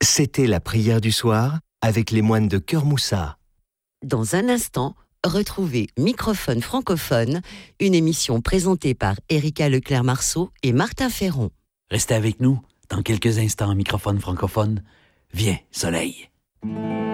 C'était la prière du soir avec les moines de Cœur Moussa. Dans un instant, retrouvez Microphone francophone, une émission présentée par Erika Leclerc-Marceau et Martin Ferron. Restez avec nous, dans quelques instants, Microphone francophone. Viens, soleil.